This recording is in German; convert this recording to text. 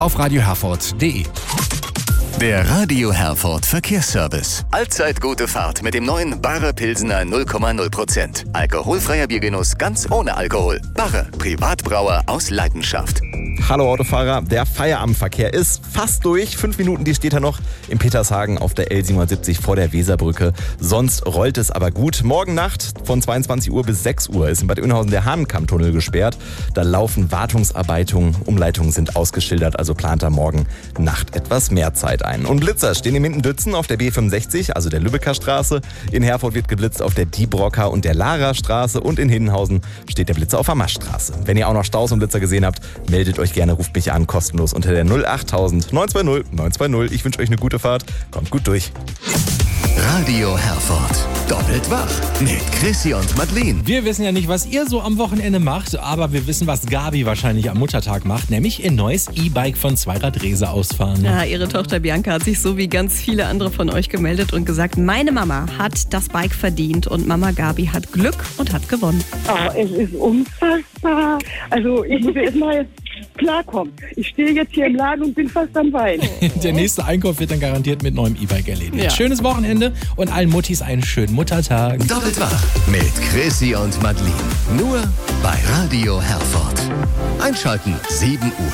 auf radioherford.de. Der Radio Herford Verkehrsservice. Allzeit gute Fahrt mit dem neuen Barre Pilsener 0,0%. Alkoholfreier Biergenuss ganz ohne Alkohol. Barre, Privatbrauer aus Leidenschaft. Hallo Autofahrer, der Feierabendverkehr ist fast durch. 5 Minuten, die steht er noch in Petershagen auf der L77 vor der Weserbrücke. Sonst rollt es aber gut. Morgen Nacht von 22 Uhr bis 6 Uhr ist in Bad Oeynhausen der Hahnenkammtunnel gesperrt. Da laufen Wartungsarbeiten, Umleitungen sind ausgeschildert, also plant da morgen Nacht etwas mehr Zeit ein. Und Blitzer stehen in Minden-Dützen auf der B65, also der Lübecker Straße. In Herford wird geblitzt auf der Diebrocker und der Lara Straße und in Hindenhausen steht der Blitzer auf der Maschstraße. Wenn ihr auch noch Staus und Blitzer gesehen habt, meldet euch gerne, ruft mich an, kostenlos unter der 08000 920 920. Ich wünsche euch eine gute Fahrt, kommt gut durch. Radio Herford. Doppelt wach mit Chrissy und Madeleine. Wir wissen ja nicht, was ihr so am Wochenende macht, aber wir wissen, was Gabi wahrscheinlich am Muttertag macht, nämlich ihr neues E-Bike von Zweiradrese ausfahren. Ja, ihre Tochter Bianca hat sich so wie ganz viele andere von euch gemeldet und gesagt, meine Mama hat das Bike verdient und Mama Gabi hat Glück und hat gewonnen. Oh, es ist unfassbar. Also ich muss erst mal klarkommen. Ich stehe jetzt hier im Laden und bin fast am Weinen. Der nächste Einkauf wird dann garantiert mit neuem E-Bike erledigt. Ja. Schönes Wochenende und allen Muttis einen schönen Muttertag. Doppelt wach mit Chrissy und Madeleine. Nur bei Radio Herford. Einschalten 7 Uhr.